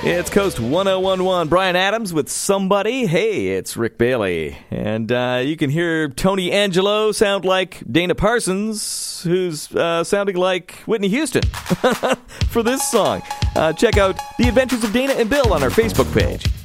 It's Coast 1011. Brian Adams with Somebody. Hey, it's Rick Bailey. And you can hear Tony Angelo sound like Dana Parsons, who's sounding like Whitney Houston for this song. Check out The Adventures of Dana and Bill on our Facebook page.